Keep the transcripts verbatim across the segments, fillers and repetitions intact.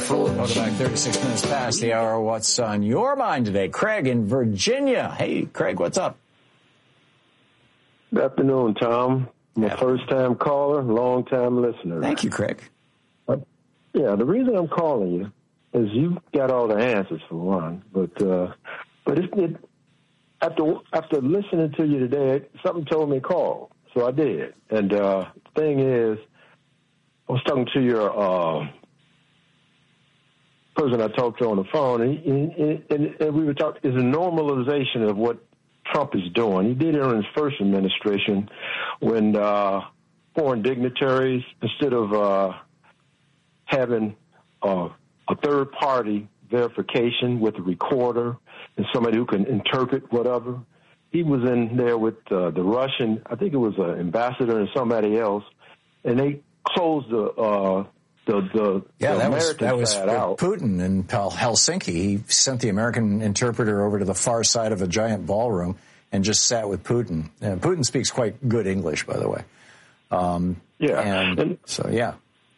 Welcome back. thirty-six minutes past the hour. What's on your mind today? Craig in Virginia. Hey, Craig, what's up? Good afternoon, Tom. I'm a first-time caller, long-time listener. Thank you, Craig. Uh, yeah, the reason I'm calling you is you got all the answers for one, but uh, but it, it, after after listening to you today, something told me to call, so I did. And uh, the thing is, I was talking to your uh, person I talked to on the phone, and, he, and, and we were talking. Is a normalization of what Trump is doing. He did it in his first administration when uh, foreign dignitaries, instead of uh, having uh, a third-party verification with a recorder and somebody who can interpret whatever, he was in there with uh, the Russian, I think it was an ambassador and somebody else, and they closed the uh, the, the, yeah, the that American was, that was out. Putin in Helsinki. He sent the American interpreter over to the far side of a giant ballroom and just sat with Putin. And Putin speaks quite good English, by the way. Um, yeah. And, and so, yeah.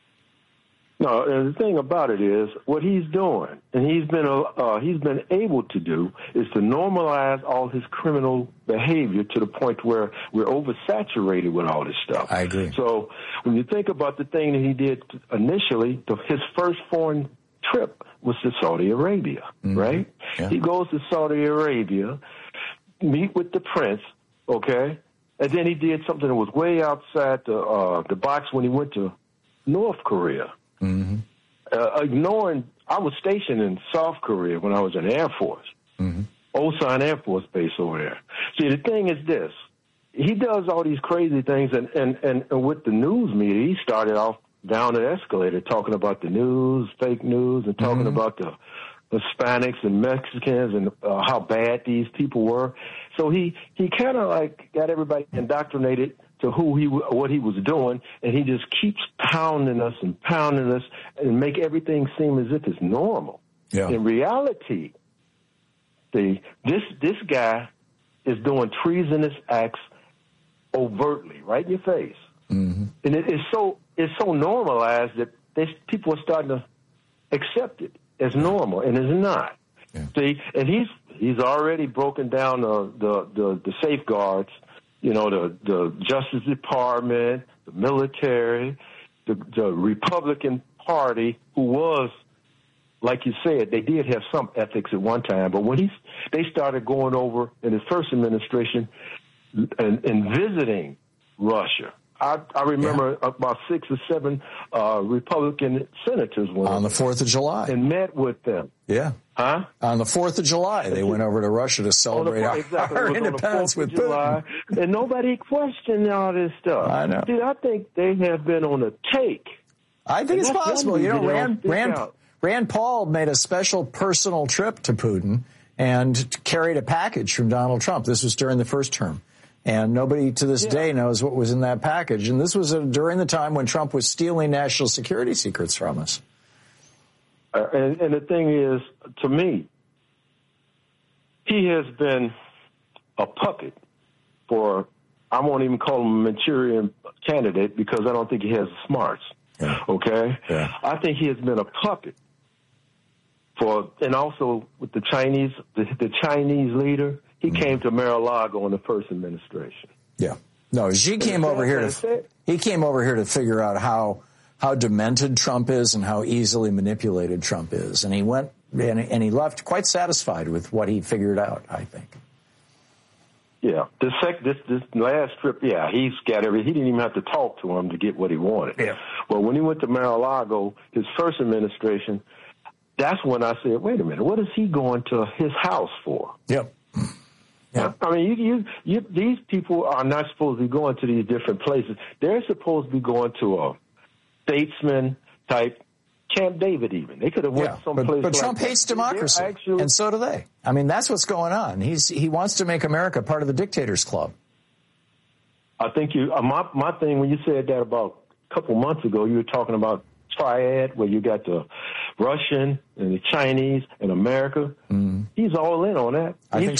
No, and the thing about it is what he's doing, and he's been uh, he's been able to do, is to normalize all his criminal behavior to the point where we're oversaturated with all this stuff. I agree. So when you think about the thing that he did initially, the, his first foreign trip was to Saudi Arabia, mm-hmm. right? Yeah. He goes to Saudi Arabia, meet with the prince, okay, and then he did something that was way outside the uh, the box when he went to North Korea. Mm-hmm. Uh, ignoring, I was stationed in South Korea when I was in the Air Force, mm-hmm. Osan Air Force Base over there. See, the thing is this. He does all these crazy things, and, and, and, and with the news media, he started off down the escalator talking about the news, fake news, and talking mm-hmm. about the Hispanics and Mexicans and uh, how bad these people were. So he, he kind of like got everybody indoctrinated to who he, what he was doing, and he just keeps pounding us and pounding us and make everything seem as if it's normal. Yeah. In reality, the this this guy is doing treasonous acts overtly, right in your face, mm-hmm. and it is so it's so normalized that this, people are starting to accept it as normal, and it's not. Yeah. See, and he's he's already broken down the the, the, the safeguards. You know, the, the Justice Department, the military, the, the Republican Party, who was, like you said, they did have some ethics at one time. But when he, they started going over in his first administration and, and visiting Russia, I, I remember yeah. about six or seven uh, Republican senators went on the fourth of July and met with them. Yeah. Huh? On the fourth of July, they went over to Russia to celebrate our, exactly. our independence with July, Putin. And nobody questioned all this stuff. I know. See, I think they have been on a take. I think it's possible. You know, Rand, Rand, Rand Paul made a special personal trip to Putin and carried a package from Donald Trump. This was during the first term. And nobody to this yeah. day knows what was in that package. And this was a, during the time when Trump was stealing national security secrets from us. Uh, and, and the thing is, to me, he has been a puppet for, I won't even call him a Manchurian candidate because I don't think he has the smarts. Yeah. Okay? Yeah. I think he has been a puppet for, and also with the Chinese, the, the Chinese leader. He mm-hmm. came to Mar-a-Lago in the first administration. Yeah. No, Xi came over here to, he came over here to figure out how, how demented Trump is and how easily manipulated Trump is. And he went, and, and he left quite satisfied with what he figured out, I think. Yeah. This, sec, this, this last trip, yeah, he's got every, he didn't even have to talk to him to get what he wanted. Yeah. Well, when he went to Mar-a-Lago, his first administration, that's when I said, wait a minute, what is he going to his house for? Yep. Yeah. I mean, you, you, you, these people are not supposed to be going to these different places. They're supposed to be going to a statesman type Camp David. Even they could have went yeah, someplace. But, but like Trump that. hates democracy, actually, and so do they. I mean, that's what's going on. He's he wants to make America part of the dictators' club. I think you. Uh, my my thing when you said that about a couple months ago, you were talking about triad where you got the Russian and the Chinese and America. Mm. He's all in on that. I He's think